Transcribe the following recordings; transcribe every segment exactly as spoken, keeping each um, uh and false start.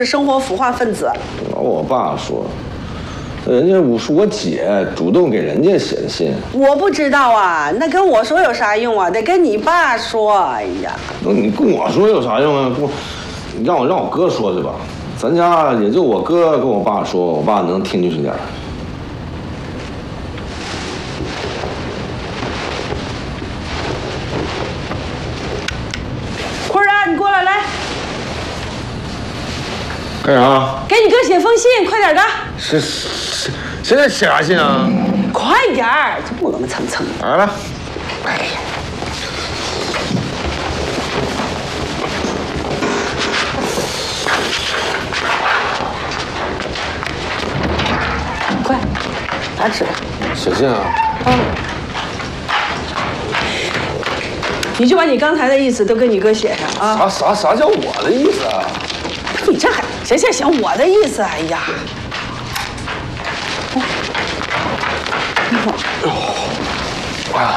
生活腐化分子。 我爸说，人家是我姐主动给人家写的信。 我不知道啊，那跟我说有啥用啊？得跟你爸说。哎呀， 那你跟我说有啥用啊？不，你让我让我哥说去吧。咱家也就我哥跟我爸说，我爸能听进去点。 坤儿啊，你过来来。 干啥？ 给你哥写封信，快点的。 是是，现在写啥信啊？ 快点儿，这磨磨蹭蹭。 来了。哎呀。 快，拿纸。 写信啊？ 嗯。你就把你刚才的意思都跟你哥写上啊。 啥啥啥叫我的意思啊？ 你这还行行行，我的意思，哎呀。 啊，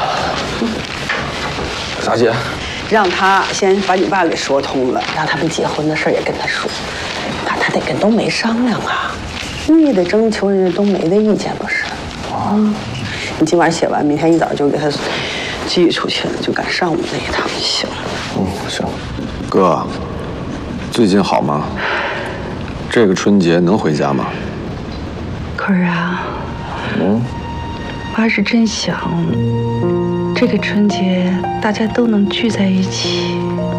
啥姐？ 让他先把你爸给说通了，让他们结婚的事也跟他说。那他得跟冬梅商量啊，你也得征求人家冬梅的意见，不是？啊，你今晚写完，明天一早就给他寄出去了，就赶上午那一趟就行了。 嗯，行。哥，最近好吗？这个春节能回家吗？ 坤儿啊， 嗯， 妈是真想这个春节大家都能聚在一起。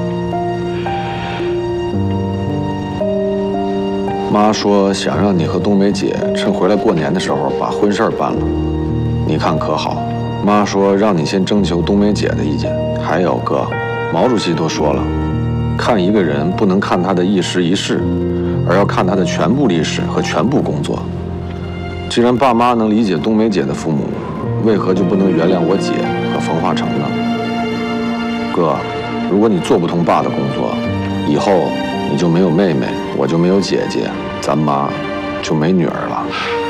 妈说想让你和冬梅姐趁回来过年的时候把婚事办了，你看可好？妈说让你先征求冬梅姐的意见。还有哥，毛主席都说了，看一个人不能看他的一时一事，而要看他的全部历史和全部工作。既然爸妈能理解冬梅姐的父母，为何就不能原谅我姐和冯化成呢？哥，如果你做不通爸的工作，以后你就没有妹妹，我就没有姐姐，咱妈就没女儿了。